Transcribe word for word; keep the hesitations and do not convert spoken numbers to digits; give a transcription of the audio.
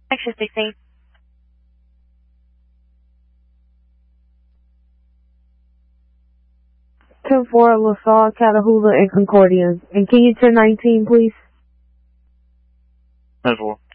Texas sixteen. ten four, LaSalle, Catahoula, and Concordia. And can you turn nineteen, please? ten four.